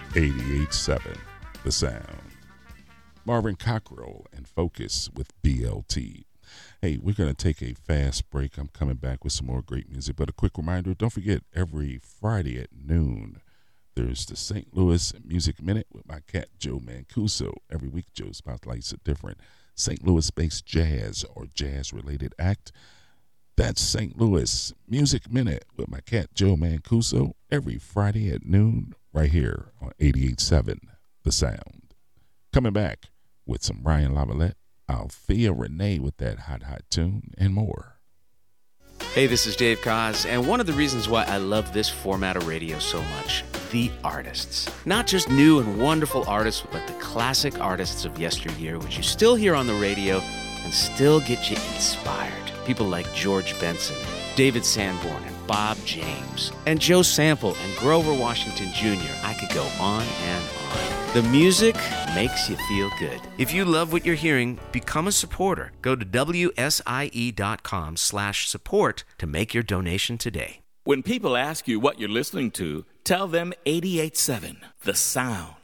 88.7 The Sound. Marvin Cockrell and Focus with BLT. Hey, we're going to take a fast break. I'm coming back with some more great music. But a quick reminder, don't forget, every Friday at noon, there's the St. Louis Music Minute with my cat, Joe Mancuso. Every week, Joe spotlights a different St. Louis-based jazz or jazz-related act. That's St. Louis Music Minute with my cat, Joe Mancuso, every Friday at noon, right here on 88.7 The Sound. Coming back with some Ryan LaVallette, Althea Renee with that hot, hot tune, and more. Hey, this is Dave Koz, and one of the reasons why I love this format of radio so much, the artists. Not just new and wonderful artists, but the classic artists of yesteryear, which you still hear on the radio and still get you inspired. People like George Benson, David Sanborn, and Bob James, and Joe Sample and Grover Washington Jr. I could go on and on. The music makes you feel good. If you love what you're hearing, become a supporter. Go to WSIE.com/support to make your donation today. When people ask you what you're listening to, tell them 88.7 The Sound.